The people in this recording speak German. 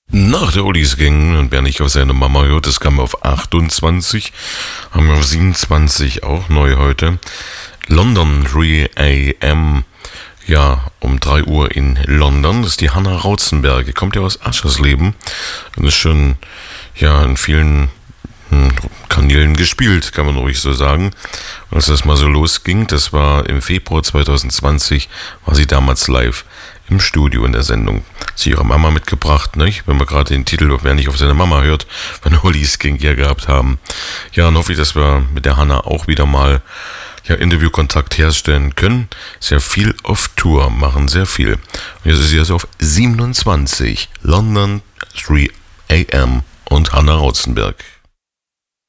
Nach der Ollis ging und wer nicht auf seine Mama hört, das kam auf 28, haben wir auf 27 auch neu heute. London 3 AM, ja, um 3 Uhr in London, das ist die Hanna Rautzenberger, kommt ja aus Aschersleben und ist schon, ja, in vielen Kanälen gespielt, kann man ruhig so sagen. Und als das mal so losging, das war im Februar 2020, war sie damals live im Studio in der Sendung. Sie ihre Mama mitgebracht, nicht? Wenn wir gerade den Titel "Wer nicht auf seine Mama hört" von Ollis King hier gehabt haben. Ja, und hoffe ich, dass wir mit der Hanna auch wieder mal Interviewkontakt herstellen können. Sehr viel auf Tour, machen sehr viel. Und jetzt ist sie also auf 27, London 3 AM und Hanna Rautzenberg.